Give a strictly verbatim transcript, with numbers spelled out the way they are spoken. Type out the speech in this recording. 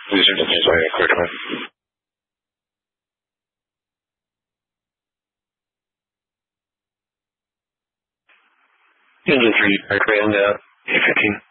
User display equipment. Engine three, back right end out, A fifteen.